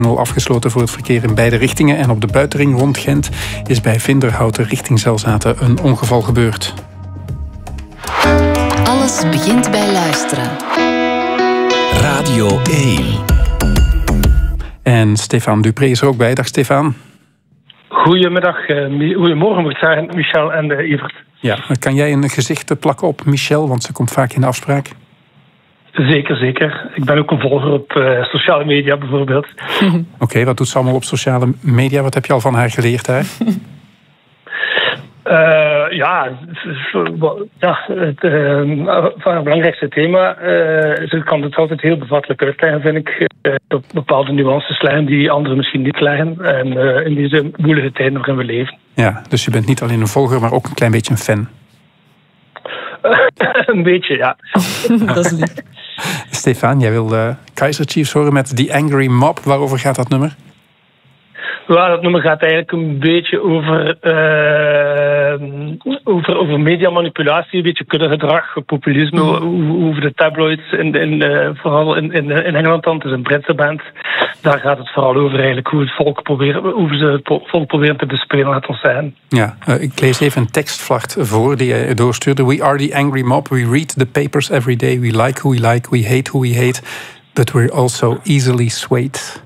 afgesloten voor het verkeer in beide richtingen. En op de buitenring rond Gent is bij Vinderhouten richting Zelzaten een ongeval gebeurd. Alles begint bij luisteren. Radio 1. En Stefan Dupré is er ook bij. Dag Stefan. Goedemorgen moet ik zeggen, Michel en Evert. Ja, kan jij een gezicht plakken op Michel, want ze komt vaak in de afspraak? Zeker. Ik ben ook een volger op sociale media bijvoorbeeld. Oké, wat doet ze allemaal op sociale media? Wat heb je al van haar geleerd daar? Van het belangrijkste thema. Ze kan het altijd heel bevattelijk uitleggen, vind ik. Op bepaalde nuances leggen die anderen misschien niet leggen. En in deze moeilijke tijd nog in we leven. Ja, dus je bent niet alleen een volger, maar ook een klein beetje een fan. Een beetje, ja. Dat is lief. Stefan, jij wil Kaiser Chiefs horen met The Angry Mob. Waarover gaat dat nummer? Ja, dat nummer gaat eigenlijk een beetje over mediamanipulatie, een beetje kuddegedrag, populisme, over de tabloids, vooral in Engeland, het is een Britse band. Daar gaat het vooral over eigenlijk hoe ze het volk proberen te bespelen, laat ons zeggen. Ja, ik lees even een tekstvlacht voor die je doorstuurde. We are the angry mob, we read the papers every day, we like who we like, we hate who we hate, but we're also easily swayed.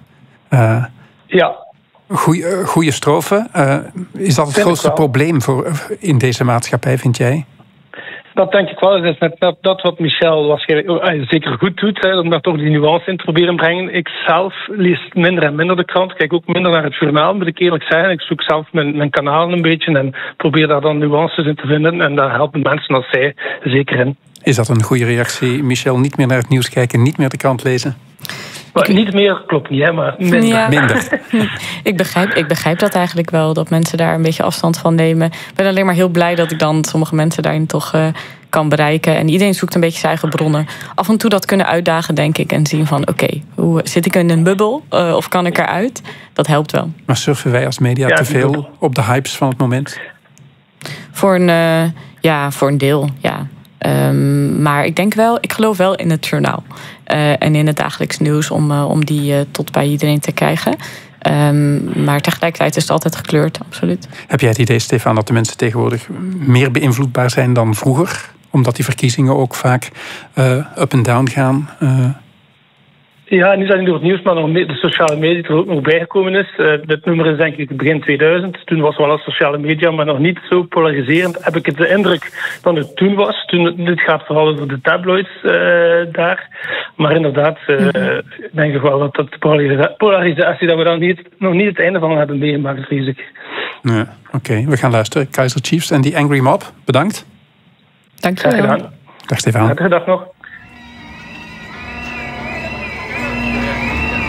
Ja. Goeie strofe. Is dat het grootste probleem in deze maatschappij, vind jij? Dat denk ik wel. Dat is net dat wat Michel waarschijnlijk zeker goed doet, om daar toch die nuance in te proberen brengen. Ik zelf lees minder en minder de krant. Kijk ook minder naar het journaal, moet ik eerlijk zeggen. Ik zoek zelf mijn kanalen een beetje en probeer daar dan nuances in te vinden. En daar helpen mensen als zij zeker in. Is dat een goede reactie, Michel? Niet meer naar het nieuws kijken, niet meer de krant lezen? Niet meer, klopt niet, hè, maar minder. Ja. Minder. Ik begrijp dat eigenlijk wel, dat mensen daar een beetje afstand van nemen. Ik ben alleen maar heel blij dat ik dan sommige mensen daarin toch kan bereiken. En iedereen zoekt een beetje zijn eigen bronnen. Af en toe dat kunnen uitdagen, denk ik. En zien van, hoe zit ik in een bubbel? Of kan ik eruit? Dat helpt wel. Maar surfen wij als media te veel op de hypes van het moment? Voor een deel, ja. Maar ik geloof wel in het journaal. En in het dagelijks nieuws om die tot bij iedereen te krijgen. Maar tegelijkertijd is het altijd gekleurd, absoluut. Heb jij het idee, Stefan, dat de mensen tegenwoordig meer beïnvloedbaar zijn dan vroeger? Omdat die verkiezingen ook vaak up en down gaan? Ja, niet alleen door het nieuws, maar nog de sociale media die er ook nog bijgekomen is. Dit nummer is denk ik begin 2000. Toen was wel als sociale media, maar nog niet zo polariserend. Heb ik de indruk dat het toen was. Dit gaat vooral over de tabloids daar. Maar inderdaad, denk ik wel dat de polarisatie, dat we dan nog niet het einde van hebben meegemaakt, vrees ik. Ja, Oké, we gaan luisteren. Kaiser Chiefs en The Angry Mob. Bedankt. Dank je wel. Graag gedaan. Dag Stefan. Dag nog.